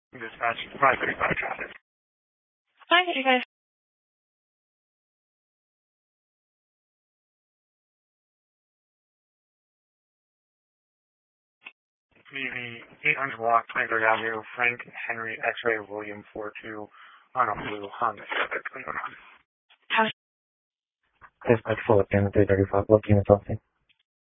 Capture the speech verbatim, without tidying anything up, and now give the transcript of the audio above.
Dispatch five thirty-five traffic. five thirty-five. V V eight hundred block, twenty-third Avenue, Frank Henry X-ray William four two on a blue Honda Civic. House. Dispatch four, three thirty-five, what unit talking?